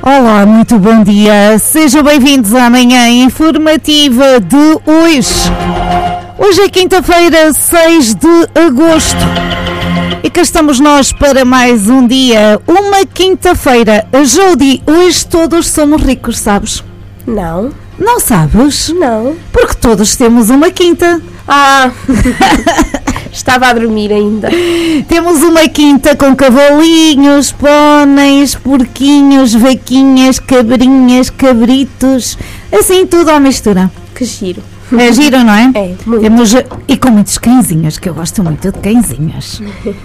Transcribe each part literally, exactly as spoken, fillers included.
Olá, muito bom dia. Sejam bem-vindos à manhã informativa de hoje. Hoje é quinta-feira, seis de agosto. E cá estamos nós para mais um dia, uma quinta-feira. Jody, hoje todos somos ricos, sabes? Não. Não sabes? Não. Porque todos temos uma quinta. Ah, estava a dormir ainda. Temos uma quinta com cavalinhos, póneis, porquinhos, vaquinhas, cabrinhas, cabritos, assim tudo à mistura. Que giro. É giro, não é? É, muito. Temos, e com muitos cãezinhos, que eu gosto muito de cãezinhos.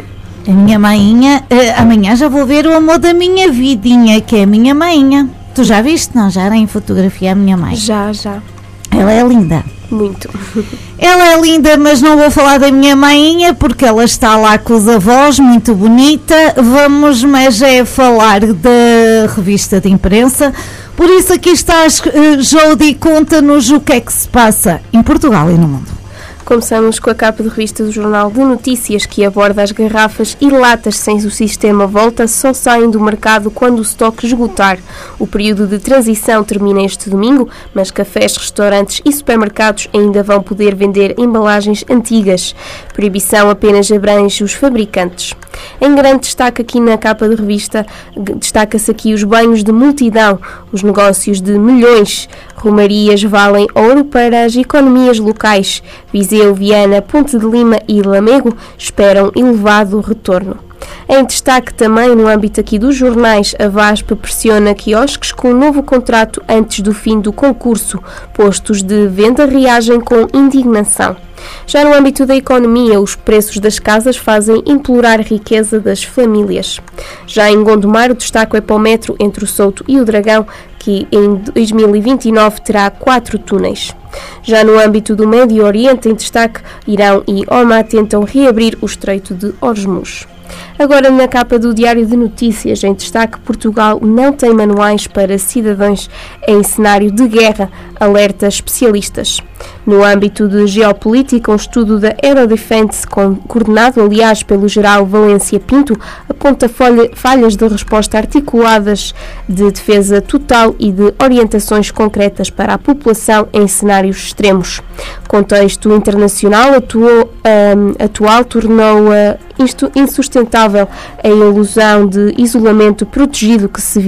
A minha mainha, uh, amanhã já vou ver o amor da minha vidinha, que é a minha mainha. Tu já viste? Não, já era em fotografia a minha mãe. Já, já. Ela é linda. Muito. Ela é linda, mas não vou falar da minha mainha porque ela está lá com os avós, muito bonita. Vamos, mas é falar da revista de imprensa. Por isso aqui estás, uh, Jody, conta-nos o que é que se passa em Portugal e no mundo. Começamos com a capa de revista do Jornal de Notícias, que aborda as garrafas e latas sem o sistema volta só saem do mercado quando o estoque esgotar. O período de transição termina este domingo, mas cafés, restaurantes e supermercados ainda vão poder vender embalagens antigas. A proibição apenas abrange os fabricantes. Em grande destaque aqui na capa de revista, destaca-se aqui os banhos de multidão, os negócios de milhões. Romarias valem ouro para as economias locais. Viseu, Viana, Ponte de Lima e Lamego esperam elevado retorno. Em destaque também no âmbito aqui dos jornais, a VASP pressiona quiosques com um novo contrato antes do fim do concurso. Postos de venda reagem com indignação. Já no âmbito da economia, os preços das casas fazem implorar a riqueza das famílias. Já em Gondomar, o destaque é para o metro entre o Souto e o Dragão, que em dois mil e vinte e nove terá quatro túneis. Já no âmbito do Médio Oriente, em destaque, Irão e Omã tentam reabrir o Estreito de Hormuz. Agora na capa do Diário de Notícias, em destaque, Portugal não tem manuais para cidadãos em cenário de guerra, alerta especialistas. No âmbito de geopolítica, um estudo da Eurodefense, coordenado aliás pelo general Valência Pinto, aponta falhas de resposta articuladas de defesa total e de orientações concretas para a população em cenários extremos. Contexto internacional atuou, um, atual tornou uh, insustentável a ilusão de isolamento protegido que se